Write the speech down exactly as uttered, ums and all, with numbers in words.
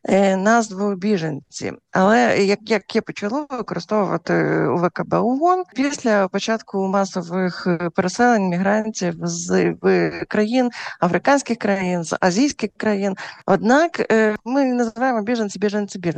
назву біженці. Але як, як я почала використовувати у В К Б ООН після початку масових переселень мігрантів з країн, африканських країн, з азійських країн. Однак ми називаємо біженці, біженці, біженці.